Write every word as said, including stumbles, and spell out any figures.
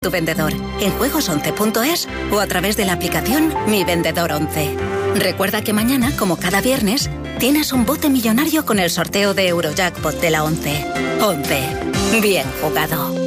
Tu vendedor, en juegos once punto es o a través de la aplicación Mi Vendedor once. Recuerda que mañana, como cada viernes, tienes un bote millonario con el sorteo de Eurojackpot de la once. once. Bien jugado.